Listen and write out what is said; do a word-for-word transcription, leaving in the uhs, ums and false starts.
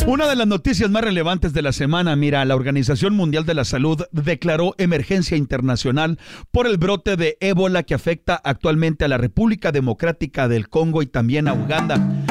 Una de las noticias más relevantes de la semana, mira, la Organización Mundial de la Salud declaró emergencia internacional por el brote de ébola que afecta actualmente a la República Democrática del Congo y también a Uganda.